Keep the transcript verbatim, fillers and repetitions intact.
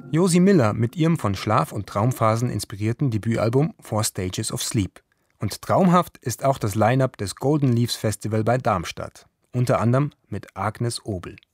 Josi Miller mit ihrem von Schlaf- und Traumphasen inspirierten Debütalbum Four Stages of Sleep. Und traumhaft ist auch das Line-Up des Golden Leaves Festival bei Darmstadt. Unter anderem mit Agnes Obel.